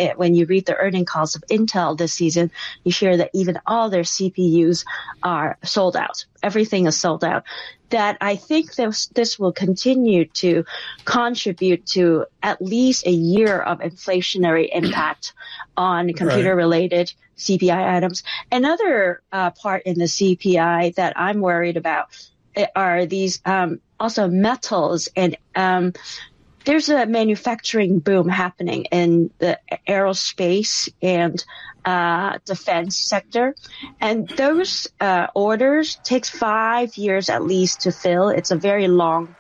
when you read the earning calls of Intel this season, you hear that even all their CPUs are sold out. Everything is sold out. That I think this will continue to contribute to at least a year of inflationary impact on computer-related CPI items. Another part in the CPI that I'm worried about are these also metals, and there's a manufacturing boom happening in the aerospace and defense sector, and those orders takes 5 years at least to fill. It's a very long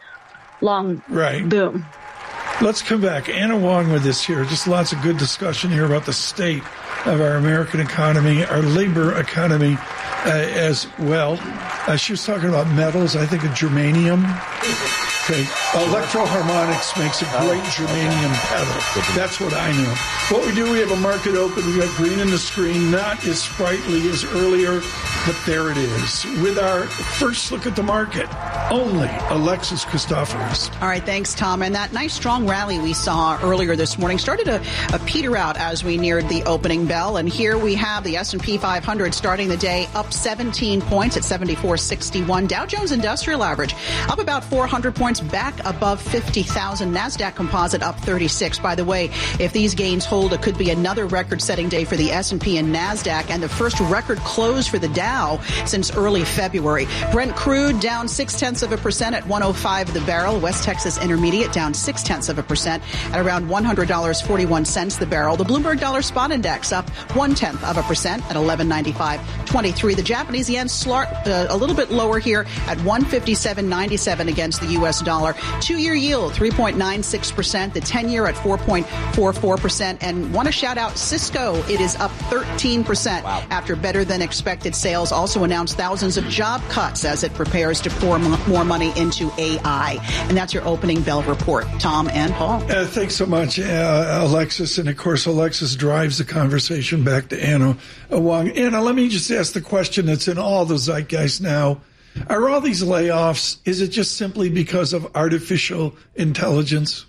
boom. Let's come back. Anna Wong with us here. Just lots of good discussion here about the state of our American economy, our labor economy as well. She was talking about metals, I think of germanium. Okay. Electro-Harmonics makes a great germanium pedal. That's what I know. What we do, we have a market open. We got green in the screen, not as sprightly as earlier, but there it is. With our first look at the market, only Alexis Christoforous. All right, thanks, Tom. And that nice strong rally we saw earlier this morning started to peter out as we neared the opening bell. And here we have the S&P 500 starting the day up 17 points at 74.61. Dow Jones Industrial Average up about 400 points, back above 50,000. NASDAQ Composite up 36. By the way, if these gains hold, it could be another record-setting day for the S&P and NASDAQ, and the first record close for the Dow since early February. Brent crude down 0.6% at $105 the barrel. West Texas Intermediate down 0.6% at around $100.41 the barrel. The Bloomberg Dollar Spot Index up 0.1% at 11.9523. The Japanese yen a little bit lower here at 157.97 against the U.S. dollar. 2-year yield 3.96%. The 10-year at 4.44%. And want to shout out Cisco. It is up 13% after better than expected sales. Also announced thousands of job cuts as it prepares to pour more money into AI. And that's your opening bell report. Tom and Paul. Thanks so much, Alexis. And of course, Alexis drives the conversation back to Anna Wong. Anna, let me just ask the question that's in all the zeitgeist now. Are all these layoffs, is it just simply because of artificial intelligence?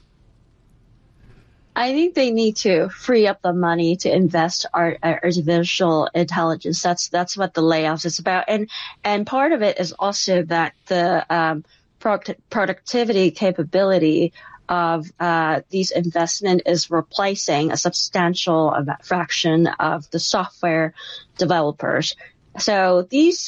I think they need to free up the money to invest artificial intelligence. That's what the layoffs is about. And part of it is also that the productivity capability of these investment is replacing a substantial fraction of the software developers. So these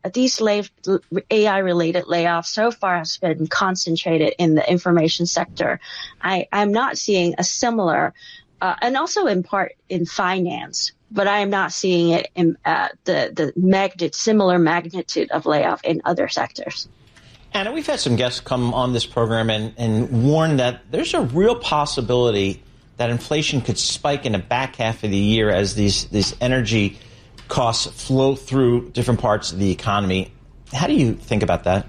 AI-related layoffs so far has been concentrated in the information sector. I'm not seeing a similar, and also in part in finance, but I am not seeing it in the similar magnitude of layoff in other sectors. Anna, we've had some guests come on this program and warn that there's a real possibility that inflation could spike in the back half of the year as these energy costs flow through different parts of the economy. How do you think about that?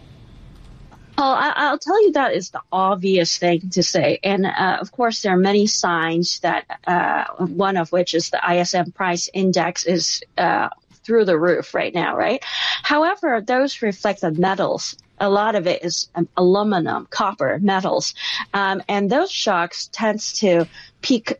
Well, I'll tell you that is the obvious thing to say. And, of course, there are many signs that one of which is the ISM price index is through the roof right now, right? However, those reflect the metals. A lot of it is aluminum, copper, metals. And those shocks tends to peak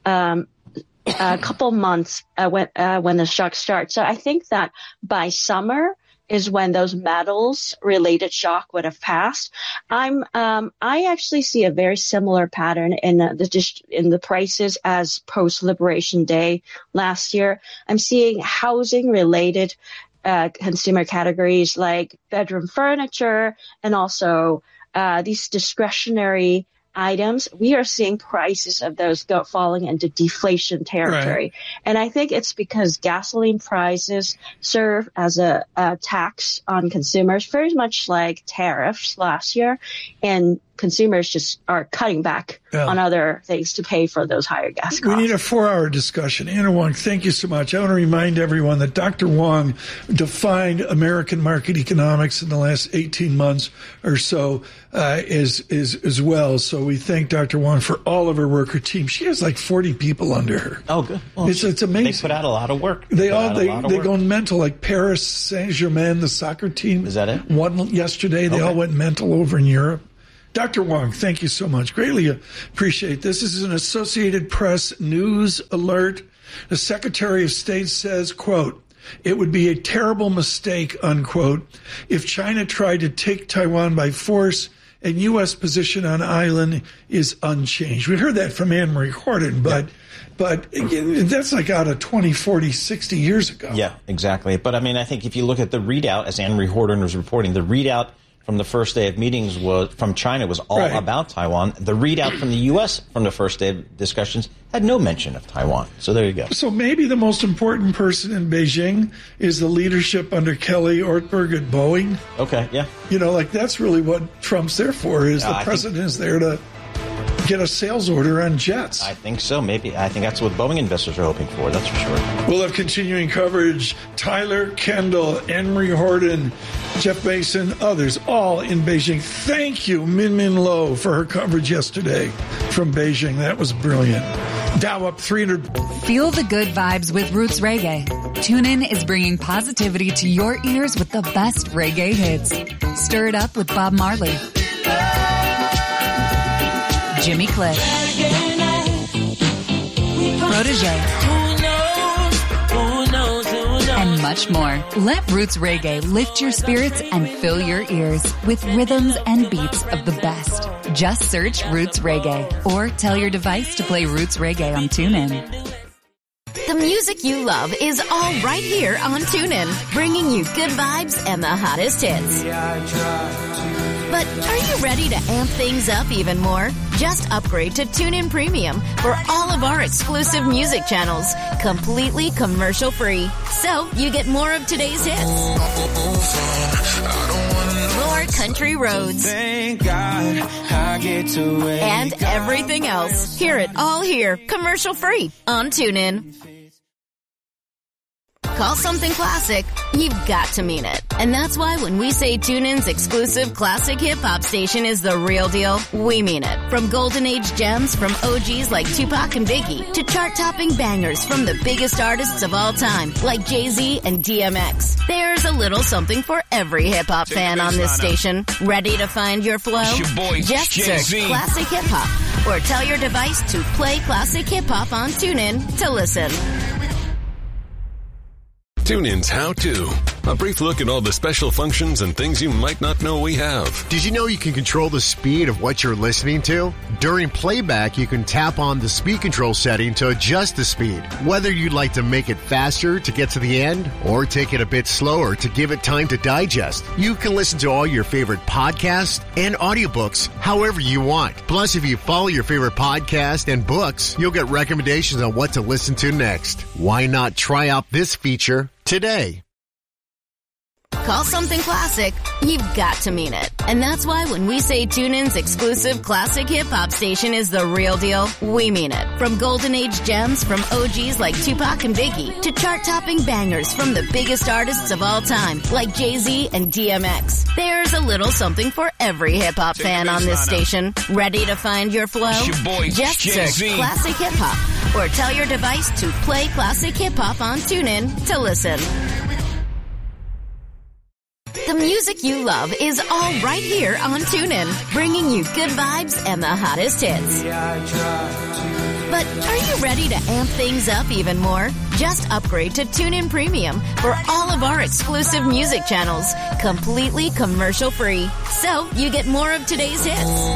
a couple months when the shock starts. So I think that by summer is when those metals related shock would have passed. I actually see a very similar pattern in the prices as post Liberation Day last year. I'm seeing housing related consumer categories like bedroom furniture and also these discretionary items. We are seeing prices of those falling into deflation territory. Right. And I think it's because gasoline prices serve as a tax on consumers, very much like tariffs last year. And consumers just are cutting back on other things to pay for those higher gas costs. We need a 4-hour discussion. Anna Wong, thank you so much. I want to remind everyone that Dr. Wong defined American market economics in the last 18 months or so as well. So we thank Dr. Wong for all of her work. Her team, she has like 40 people under her. Oh, good. Well, it's amazing. They put out a lot of work. They go mental, like Paris Saint-Germain, the soccer team. Is that it? Won yesterday. They all went mental over in Europe. Dr. Wong, thank you so much. Greatly appreciate this. This is an Associated Press news alert. The Secretary of State says, quote, "It would be a terrible mistake," unquote, "if China tried to take Taiwan by force and U.S. position on island is unchanged." We heard that from Anne Marie Horton, but again, that's like out of 20, 40, 60 years ago. Yeah, exactly. But I mean, I think if you look at the readout, as Anne Marie Horton was reporting, the readout from the first day of meetings from China was all about Taiwan. The readout from the U.S. from the first day of discussions had no mention of Taiwan. So there you go. So maybe the most important person in Beijing is the leadership under Kelly Ortberg at Boeing. Okay, yeah. That's really what Trump's there for, is the president is there to get a sales order on jets. I think so. Maybe. I think that's what Boeing investors are hoping for. That's for sure. We'll have continuing coverage. Tyler Kendall, Anne Marie Horton, Jeff Mason, others, all in Beijing. Thank you, Min Min Lo, for her coverage yesterday from Beijing. That was brilliant. Dow up 300. Feel the good vibes with Roots Reggae. TuneIn is bringing positivity to your ears with the best reggae hits. Stir it up with Bob Marley, Jimmy Cliff, Protégé, and much more. Let Roots Reggae lift your spirits and fill your ears with rhythms and beats of the best. Just search Roots Reggae or tell your device to play Roots Reggae on TuneIn. The music you love is all right here on TuneIn, bringing you good vibes and the hottest hits. But are you ready to amp things up even more? Just upgrade to TuneIn Premium for all of our exclusive music channels, completely commercial free. So you get more of today's hits, more country roads, thank God I get to and everything else. Hear it all here, commercial free on TuneIn. Call something classic, you've got to mean it. And that's why when we say TuneIn's exclusive classic hip-hop station is the real deal, we mean it. From golden age gems from OGs like Tupac and Biggie to chart-topping bangers from the biggest artists of all time like Jay-Z and DMX. There's a little something for every hip-hop fan on this station. Ready to find your flow? Just search Classic Hip-Hop or tell your device to play Classic Hip-Hop on TuneIn to listen. TuneIn's How To. A brief look at all the special functions and things you might not know we have. Did you know you can control the speed of what you're listening to? During playback, you can tap on the speed control setting to adjust the speed. Whether you'd like to make it faster to get to the end or take it a bit slower to give it time to digest, you can listen to all your favorite podcasts and audiobooks however you want. Plus, if you follow your favorite podcast and books, you'll get recommendations on what to listen to next. Why not try out this feature today? Call something classic, you've got to mean it. And that's why when we say TuneIn's exclusive classic hip-hop station is the real deal, we mean it. From golden age gems from OGs like Tupac and Biggie to chart-topping bangers from the biggest artists of all time like Jay-Z and DMX. There's a little something for every hip-hop fan on this station. Ready to find your flow? Just search Classic Hip-Hop or tell your device to play Classic Hip-Hop on TuneIn to listen. The music you love is all right here on TuneIn, bringing you good vibes and the hottest hits. But are you ready to amp things up even more? Just upgrade to TuneIn Premium for all of our exclusive music channels, completely commercial free. So you get more of today's hits,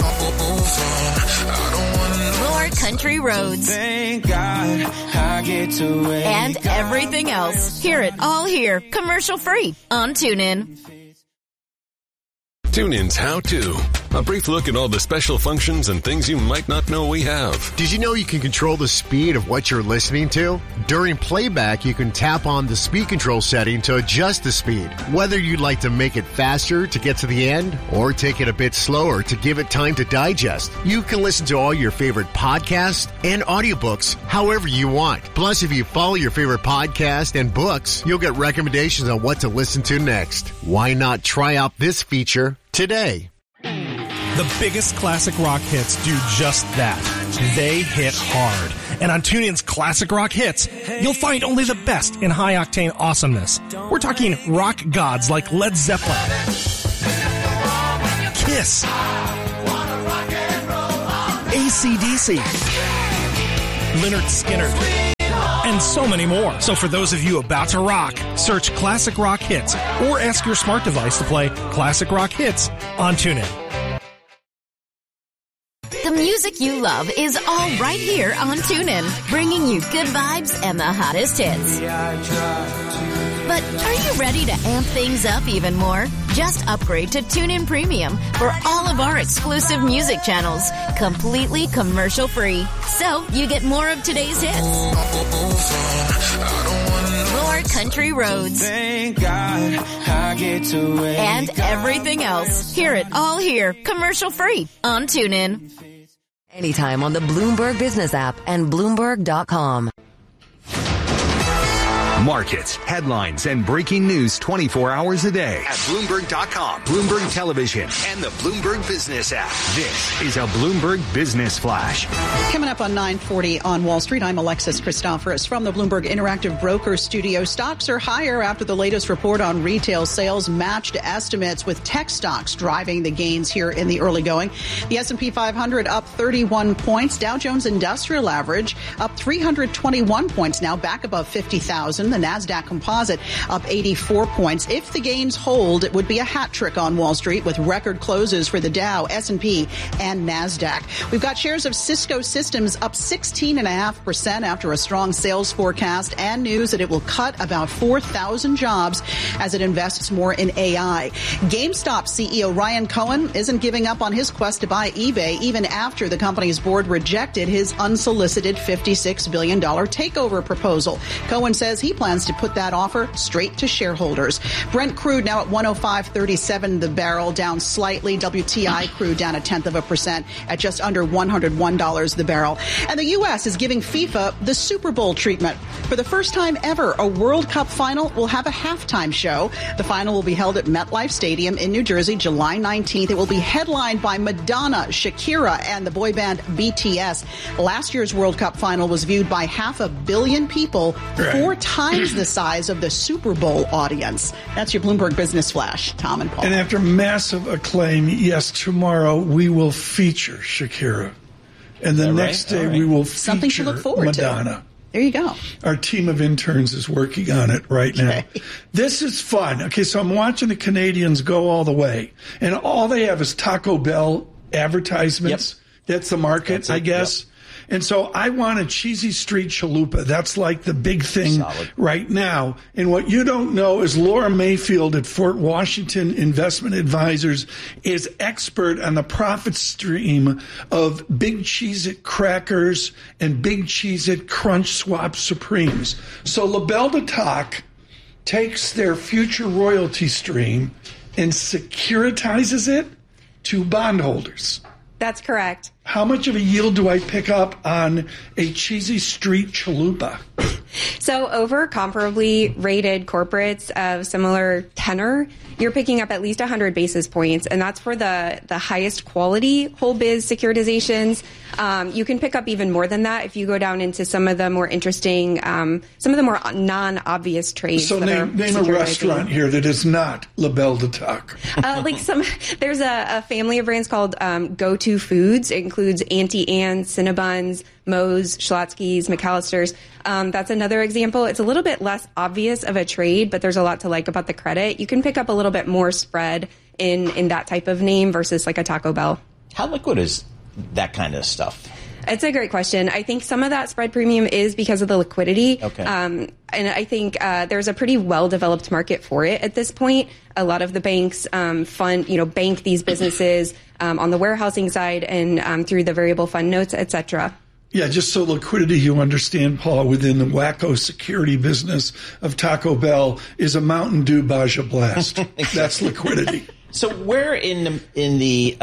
more country roads, thank God I get to and everything else. Hear it all here, commercial free on TuneIn. TuneIn's How To. A brief look at all the special functions and things you might not know we have. Did you know you can control the speed of what you're listening to? During playback, you can tap on the speed control setting to adjust the speed. Whether you'd like to make it faster to get to the end or take it a bit slower to give it time to digest, you can listen to all your favorite podcasts and audiobooks however you want. Plus, if you follow your favorite podcast and books, you'll get recommendations on what to listen to next. Why not try out this feature today? The biggest classic rock hits do just that. They hit hard. And on TuneIn's Classic Rock Hits, you'll find only the best in high-octane awesomeness. We're talking rock gods like Led Zeppelin, Kiss, AC/DC, Lynyrd Skynyrd, and so many more. So for those of you about to rock, search Classic Rock Hits or ask your smart device to play Classic Rock Hits on TuneIn. The music you love is all right here on TuneIn, bringing you good vibes and the hottest hits. But are you ready to amp things up even more? Just upgrade to TuneIn Premium for all of our exclusive music channels, completely commercial-free. So you get more of today's hits, more country roads, and everything else. Hear it all here, commercial-free on TuneIn. Anytime on the Bloomberg Business app and Bloomberg.com. Markets, headlines, and breaking news 24 hours a day at Bloomberg.com, Bloomberg Television, and the Bloomberg Business app. This is a Bloomberg Business Flash. Coming up on 9:40 on Wall Street, I'm Alexis Christoforous from the Bloomberg Interactive Brokers Studio. Stocks are higher after the latest report on retail sales matched estimates, with tech stocks driving the gains here in the early going. The S&P 500 up 31 points. Dow Jones Industrial Average up 321 points, now back above 50,000. The NASDAQ Composite up 84 points. If the gains hold, it would be a hat trick on Wall Street, with record closes for the Dow, S&P, and NASDAQ. We've got shares of Cisco Systems up 16.5% after a strong sales forecast and news that it will cut about 4,000 jobs as it invests more in AI. GameStop CEO Ryan Cohen isn't giving up on his quest to buy eBay, even after the company's board rejected his unsolicited $56 billion takeover proposal. Cohen says he plans to put that offer straight to shareholders. Brent crude now at $105.37 the barrel, down slightly. WTI crude down 0.1% at just under $101 the barrel. And the U.S. is giving FIFA the Super Bowl treatment. For the first time ever, a World Cup final will have a halftime show. The final will be held at MetLife Stadium in New Jersey, July 19th. It will be headlined by Madonna, Shakira, and the boy band BTS. Last year's World Cup final was viewed by 500 million people, 4 times the size of the Super Bowl audience. That's your Bloomberg Business Flash. Tom and Paul. And after massive acclaim, yes, tomorrow we will feature Shakira. And the next day we will feature something to look forward Madonna. To. There you go. Our team of interns is working on it right now. This is fun. Okay, so I'm watching the Canadians go all the way. And all they have is Taco Bell advertisements. Yep. That's the market, I guess. Yep. And so I want a cheesy street chalupa. That's like the big thing right now. And what you don't know is Laura Mayfield at Fort Washington Investment Advisors is expert on the profit stream of Big Cheez-It crackers and Big Cheez-It Crunch Swap Supremes. So LaBelle de Talk takes their future royalty stream and securitizes it to bondholders. That's correct. How much of a yield do I pick up on a cheesy street chalupa? So over comparably rated corporates of similar tenor, you're picking up at least 100 basis points, and that's for the highest quality whole biz securitizations. You can pick up even more than that if you go down into some of the more interesting, some of the more non-obvious trades. So name a restaurant here that is not LaBelle de Talk. There's a family of brands called Go-To Foods. It includes Auntie Anne's, Cinnabons, Moe's, Schlotzsky's, McAllister's. That's another example. It's a little bit less obvious of a trade, but there's a lot to like about the credit. You can pick up a little bit more spread in that type of name versus like a Taco Bell. How liquid is that kind of stuff? It's a great question. I think some of that spread premium is because of the liquidity. Okay. And I think there's a pretty well-developed market for it at this point. A lot of the banks bank these businesses on the warehousing side and through the variable fund notes, et cetera. Yeah, just so liquidity, you understand, Paul, within the wacko security business of Taco Bell is a Mountain Dew Baja Blast. Exactly. That's liquidity. So where in the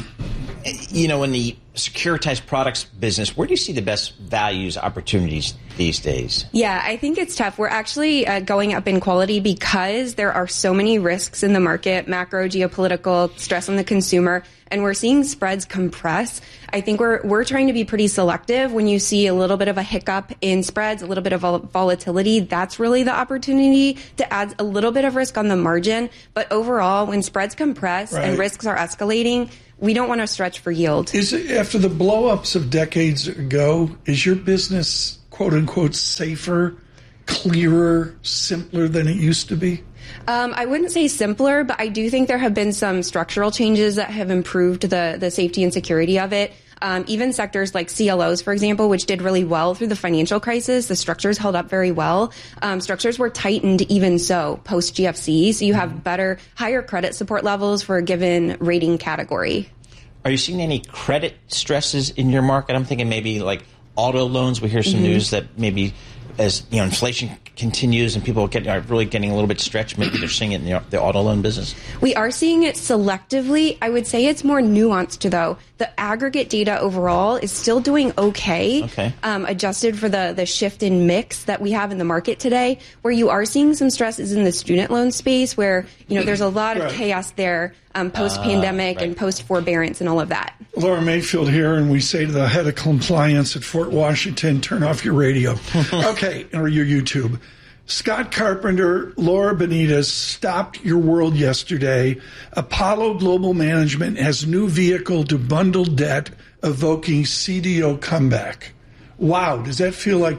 securitized products business, where do you see the best values opportunities these days? Yeah, I think it's tough. We're actually going up in quality because there are so many risks in the market, macro, geopolitical, stress on the consumer, and we're seeing spreads compress. I think we're trying to be pretty selective. When you see a little bit of a hiccup in spreads, a little bit of volatility, that's really the opportunity to add a little bit of risk on the margin. But overall, when spreads compress and risks are escalating, we don't want to stretch for yield. Is it, after the blow-ups of decades ago, is your business, quote-unquote, safer, clearer, simpler than it used to be? I wouldn't say simpler, but I do think there have been some structural changes that have improved the safety and security of it. Even sectors like CLOs, for example, which did really well through the financial crisis, the structures held up very well. Structures were tightened even so post-GFC, so you have higher credit support levels for a given rating category. Are you seeing any credit stresses in your market? I'm thinking maybe like auto loans. We hear some news that maybe as inflation continues and people are really getting a little bit stretched, maybe they're seeing it in the auto loan business? We are seeing it selectively. I would say it's more nuanced, though. The aggregate data overall is still doing okay. Adjusted for the shift in mix that we have in the market today, where you are seeing some stresses in the student loan space where, there's a lot of chaos there post-pandemic and post-forbearance and all of that. Laura Mayfield here, and we say to the head of compliance at Fort Washington, turn off your radio. Okay, or your YouTube. Scott Carpenter, Laura Benitez stopped your world yesterday. Apollo Global Management has new vehicle to bundle debt, evoking CDO comeback. Wow, does that feel like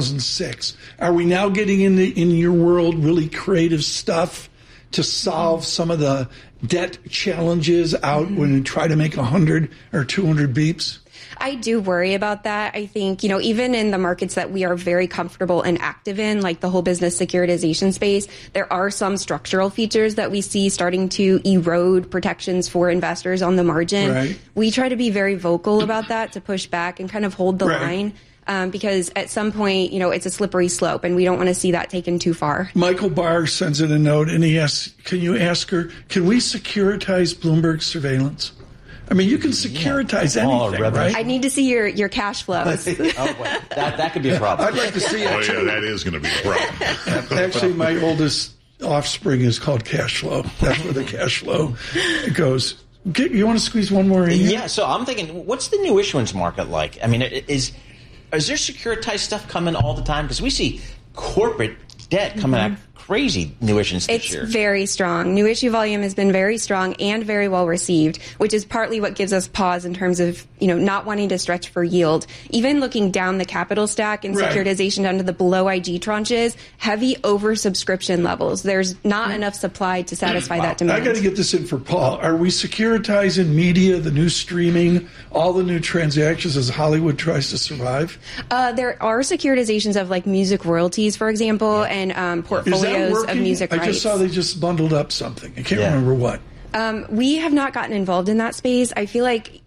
2006? Are we now getting in your world really creative stuff to solve some of the debt challenges out when you try to make 100 or 200 beeps? I do worry about that. I think, even in the markets that we are very comfortable and active in, like the whole business securitization space, there are some structural features that we see starting to erode protections for investors on the margin. Right. We try to be very vocal about that to push back and kind of hold the line. Because at some point, it's a slippery slope, and we don't want to see that taken too far. Michael Barr sends in a note, and he asks, can you ask her, can we securitize Bloomberg surveillance? I mean, you can securitize anything, right? I need to see your cash flows. That could be a problem. I'd like to see it. Oh, yeah, that is going to be a problem. Actually, my oldest offspring is called cash flow. That's where the cash flow goes. You want to squeeze one more in here? Yeah, so I'm thinking, what's the new issuance market like? I mean, is there securitized stuff coming all the time? Because we see corporate debt coming out crazy new issuance this year. It's very strong. New issue volume has been very strong and very well received, which is partly what gives us pause in terms of, not wanting to stretch for yield. Even looking down the capital stack and securitization down to the below IG tranches, heavy oversubscription levels. There's not enough supply to satisfy that demand. I got to get this in for Paul. Are we securitizing media, the new streaming, all the new transactions as Hollywood tries to survive? There are securitizations of like music royalties, for example, and portfolios of music rights. I just saw they just bundled up something. I can't remember what. We have not gotten involved in that space. I feel like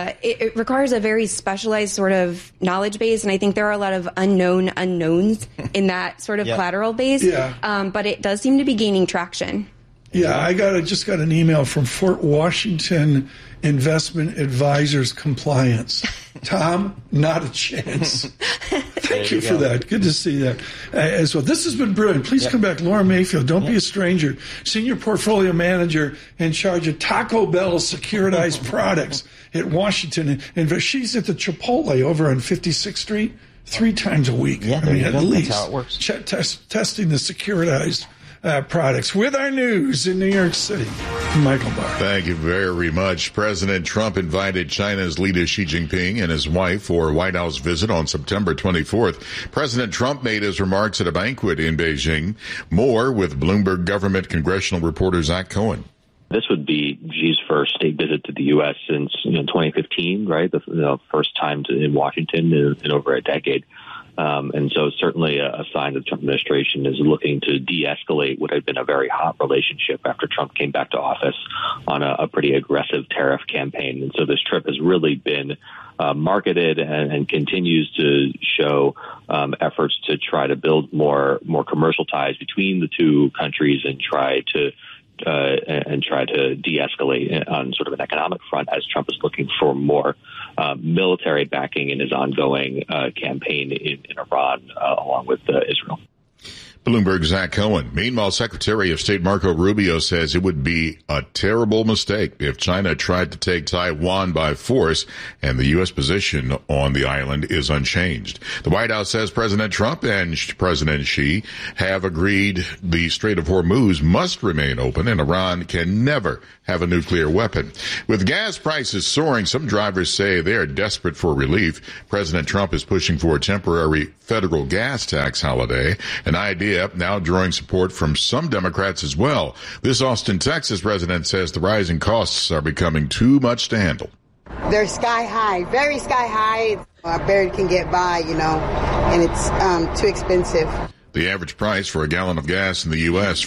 it requires a very specialized sort of knowledge base, and I think there are a lot of unknowns in that sort of collateral base. But it does seem to be gaining traction. Yeah, I just got an email from Fort Washington Investment Advisors Compliance. Tom, not a chance. Thank you for that. Good to see that as well. This has been brilliant. Please come back. Laura Mayfield, don't be a stranger. Senior Portfolio Manager in charge of Taco Bell securitized products at Washington. And she's at the Chipotle over on 56th Street 3 times a week. Yeah, at least. That's how it works. Testing the securitized products with our news in New York City. Michael Barr. Thank you very much. President Trump invited China's leader Xi Jinping and his wife for a White House visit on September 24th. President Trump made his remarks at a banquet in Beijing. More with Bloomberg government congressional reporter Zach Cohen. This would be Xi's first state visit to the U.S. since 2015, right? The first time in Washington in over a decade. And so certainly a sign that the Trump administration is looking to de-escalate what had been a very hot relationship after Trump came back to office on a pretty aggressive tariff campaign. And so this trip has really been marketed and continues to show efforts to try to build more commercial ties between the two countries and try to de-escalate on sort of an economic front as Trump is looking for more military backing in his ongoing campaign in Iran along with Israel. Bloomberg's Zach Cohen. Meanwhile, Secretary of State Marco Rubio says it would be a terrible mistake if China tried to take Taiwan by force, and the U.S. position on the island is unchanged. The White House says President Trump and President Xi have agreed the Strait of Hormuz must remain open and Iran can never have a nuclear weapon. With gas prices soaring, some drivers say they are desperate for relief. President Trump is pushing for a temporary federal gas tax holiday, an idea now drawing support from some Democrats as well. This Austin, Texas resident says the rising costs are becoming too much to handle. They're sky high, very sky high. I barely can get by, and it's too expensive. The average price for a gallon of gas in the U.S.,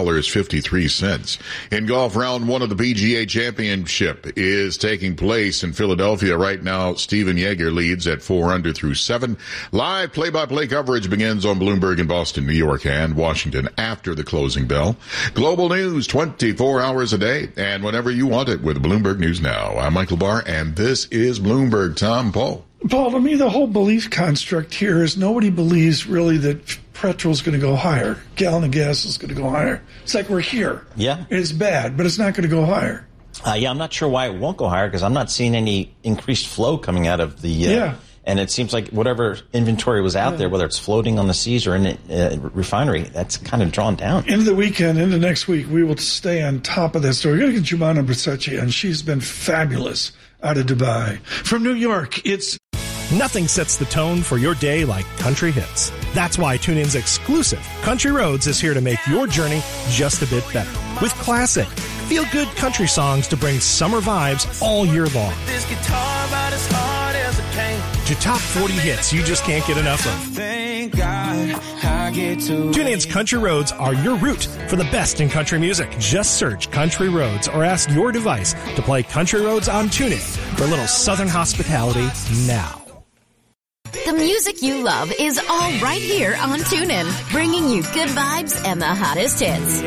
$4.53. In golf, round one of the PGA Championship is taking place in Philadelphia right now. Steven Yeager leads at 4 under through 7. Live play-by-play coverage begins on Bloomberg in Boston, New York, and Washington after the closing bell. Global news 24 hours a day and whenever you want it with Bloomberg News Now. I'm Michael Barr, and this is Bloomberg. Tom, Paul. Paul, to me, the whole belief construct here is nobody believes really that petrol's going to go higher. Gallon of gas is going to go higher. It's like we're here. Yeah. It's bad, but it's not going to go higher. I'm not sure why it won't go higher because I'm not seeing any increased flow coming out of the and it seems like whatever inventory was out there, whether it's floating on the seas or in a refinery, that's kind of drawn down. Into the weekend, into next week, we will stay on top of that story. We're going to get Jumana Brzezinski, and she's been fabulous out of Dubai. From New York, it's... Nothing sets the tone for your day like country hits. That's why TuneIn's exclusive Country Roads is here to make your journey just a bit better. With classic, feel-good country songs to bring summer vibes all year long. This guitar about as hard as it can. To top 40 hits you just can't get enough of. Thank God I get to TuneIn's Country Roads are your route for the best in country music. Just search Country Roads or ask your device to play Country Roads on TuneIn for a little southern hospitality now. The music you love is all right here on TuneIn, bringing you good vibes and the hottest hits.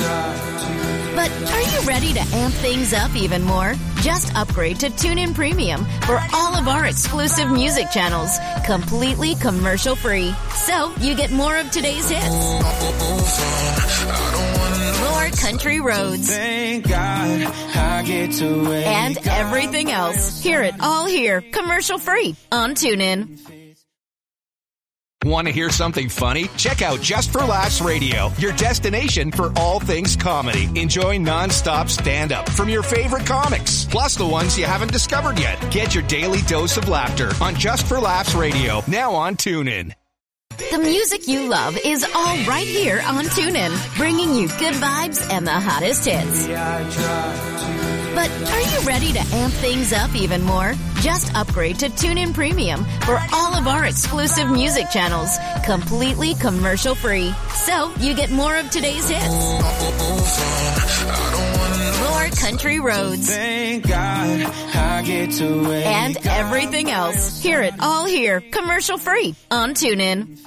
But are you ready to amp things up even more? Just upgrade to TuneIn Premium for all of our exclusive music channels, completely commercial-free. So you get more of today's hits. More country roads. Thank God I get to and everything else. Hear it all here, commercial-free on TuneIn. Want to hear something funny? Check out Just for Laughs Radio, your destination for all things comedy. Enjoy nonstop stand-up from your favorite comics, plus the ones you haven't discovered yet. Get your daily dose of laughter on Just for Laughs Radio, now on TuneIn. The music you love is all right here on TuneIn, bringing you good vibes and the hottest hits. But are you ready to amp things up even more? Just upgrade to TuneIn Premium for all of our exclusive music channels, completely commercial-free. So you get more of today's hits. More country roads. Thank God I get to and everything else. Hear it all here, commercial-free on TuneIn.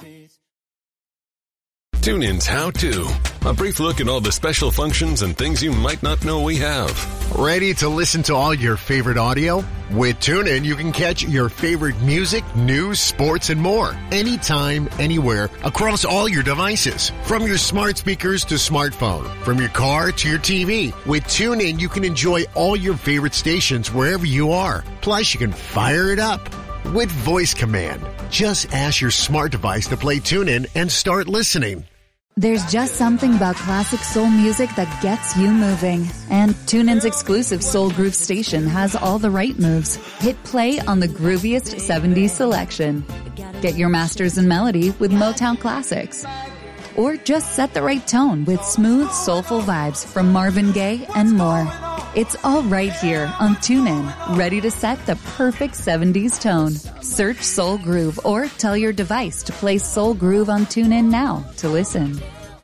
TuneIn's How To. A brief look at all the special functions and things you might not know we have. Ready to listen to all your favorite audio? With TuneIn, you can catch your favorite music, news, sports, and more. Anytime, anywhere, across all your devices. From your smart speakers to smartphone. From your car to your TV. With TuneIn, you can enjoy all your favorite stations wherever you are. Plus, you can fire it up with voice command. Just ask your smart device to play TuneIn and start listening. There's just something about classic soul music that gets you moving. And TuneIn's exclusive Soul Groove station has all the right moves. Hit play on the grooviest 70s selection. Get your masters in melody with Motown classics. Or just set the right tone with smooth, soulful vibes from Marvin Gaye and more. It's all right here on TuneIn, ready to set the perfect 70s tone. Search Soul Groove or tell your device to play Soul Groove on TuneIn now to listen.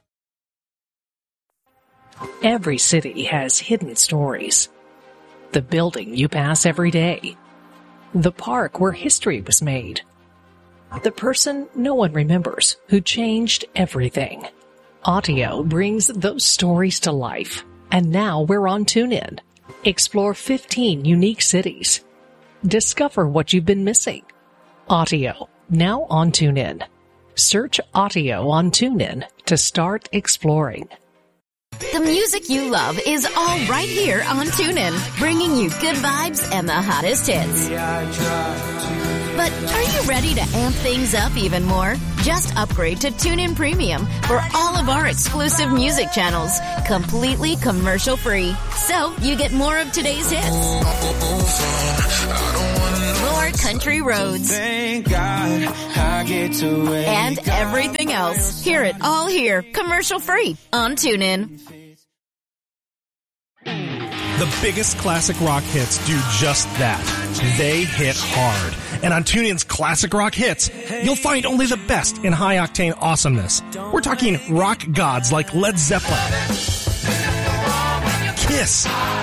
Every city has hidden stories. The building you pass every day. The park where history was made. The person no one remembers who changed everything. Audio brings those stories to life. And now we're on TuneIn. Explore 15 unique cities. Discover what you've been missing. Audio, now on TuneIn. Search audio on TuneIn to start exploring. The music you love is all right here on TuneIn, bringing you good vibes and the hottest hits. But are you ready to amp things up even more? Just upgrade to TuneIn Premium for all of our exclusive music channels, completely commercial-free. So you get more of today's hits, more country roads, thank God I get to and everything else. Hear it all here, commercial-free on TuneIn. The biggest classic rock hits do just that. They hit hard. And on TuneIn's Classic Rock Hits, you'll find only the best in high-octane awesomeness. We're talking rock gods like Led Zeppelin, Kiss,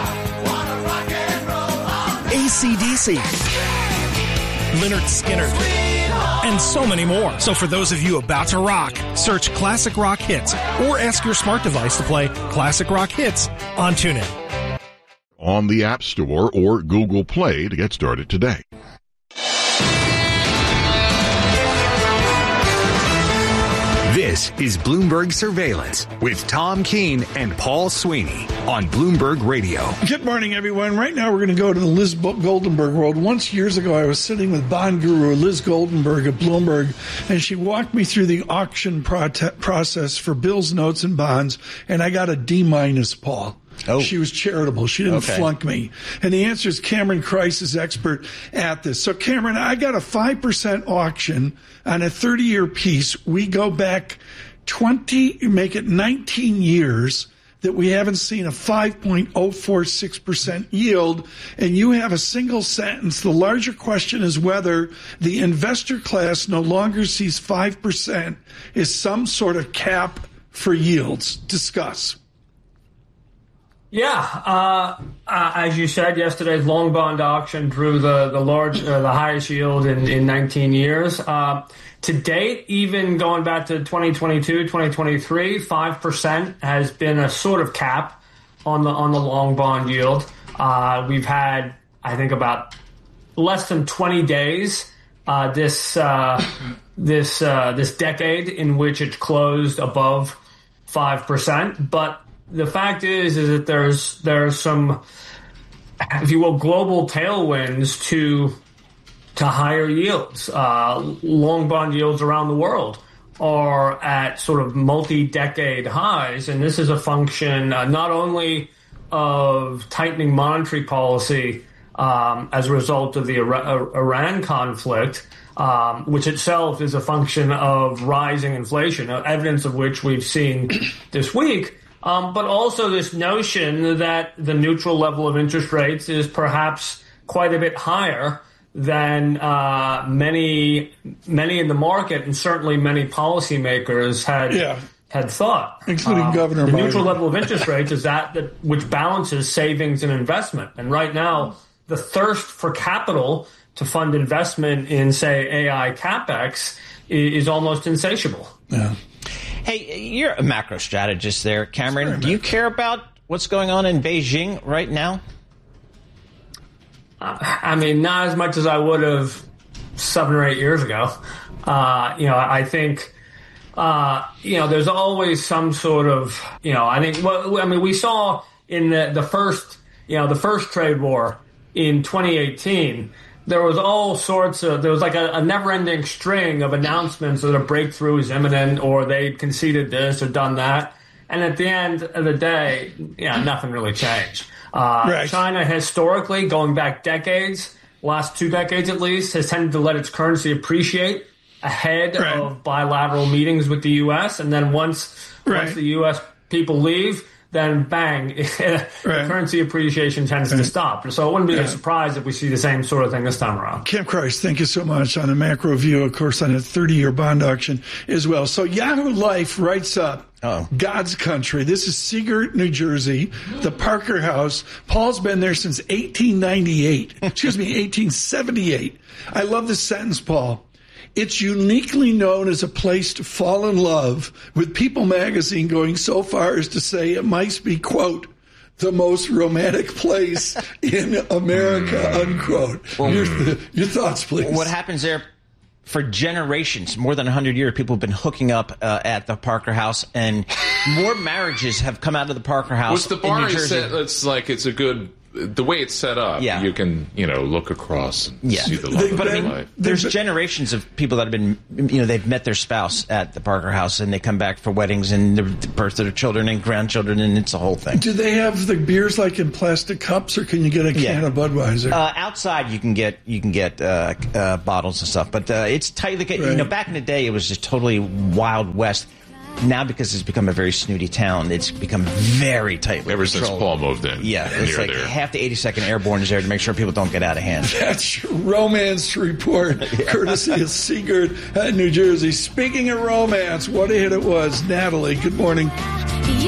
AC/DC, Lynyrd Skynyrd, and so many more. So for those of you about to rock, search Classic Rock Hits or ask your smart device to play Classic Rock Hits on TuneIn. On the App Store or Google Play to get started today. This is Bloomberg Surveillance with Tom Keene and Paul Sweeney on Bloomberg Radio. Good morning, everyone. Right now, we're going to go to the Liz Goldenberg world. Once years ago, I was sitting with bond guru Liz Goldenberg at Bloomberg, and she walked me through the auction process for bills, notes, and bonds, and I got a D-, Paul. Oh. She was charitable. She didn't flunk me. And the answer is Cameron Kreis is expert at this. So, Cameron, I got a 5% auction on a 30-year piece. We go back make it 19 years that we haven't seen a 5.046% yield. And you have a single sentence. The larger question is whether the investor class no longer sees 5% as some sort of cap for yields. Discuss. Yeah, as you said, yesterday's long bond auction drew the highest yield in 19 years. To date, even going back to 2022, 2023, 5% has been a sort of cap on the long bond yield. We've had, I think, about less than 20 days this decade in which it's closed above 5%, but the fact is that there's some, if you will, global tailwinds to higher yields. Long bond yields around the world are at sort of multi-decade highs, and this is a function not only of tightening monetary policy as a result of the Iran conflict, which itself is a function of rising inflation, evidence of which we've seen this week. But also this notion that the neutral level of interest rates is perhaps quite a bit higher than many in the market, and certainly many policymakers had thought. Including Governor Biden. The neutral level of interest rates is that which balances savings and investment. And right now, the thirst for capital to fund investment in, say, AI CapEx is almost insatiable. Yeah. Hey, you're a macro strategist there, Cameron. Do you care about what's going on in Beijing right now? I mean, not as much as I would have 7 or 8 years ago. I think, there's always some sort of, we saw in the first trade war in 2018, there was all sorts of, there was like a never-ending string of announcements that a breakthrough is imminent, or they conceded this or done that. And at the end of the day, nothing really changed. Right. China historically, going back decades, last 2 decades at least, has tended to let its currency appreciate ahead of bilateral meetings with the U.S. And then once the U.S. people leave, then bang, the currency appreciation tends to stop. So it wouldn't be a surprise if we see the same sort of thing this time around. Cam Kreis, thank you so much on a macro view, of course, on a 30-year bond auction as well. So Yahoo Life writes up God's country. This is Seagirt, New Jersey, the Parker House. Paul's been there since 1878. I love this sentence, Paul. It's uniquely known as a place to fall in love, with People magazine going so far as to say it might be, quote, the most romantic place in America, unquote. Well, your thoughts, please. What happens there, for generations, more than 100 years, people have been hooking up at the Parker House, and more marriages have come out of the Parker House. Well, the bar is set, it's a good. The way it's set up, you can, look across and see the love of their life. There's generations of people that have been, they've met their spouse at the Parker House, and they come back for weddings and the birth of their children and grandchildren, and it's a whole thing. Do they have the beers like in plastic cups, or can you get a can of Budweiser? Outside, you can get bottles and stuff, but it's tight. Back in the day, it was just totally Wild West. Now, because it's become a very snooty town, it's become very tightly Ever controlled. since Paul moved in. Yeah, it's like half the 82nd Airborne is there to make sure people don't get out of hand. That's your romance report, courtesy of Sigurd, New Jersey. Speaking of romance, what a hit it was. Natalie, good morning.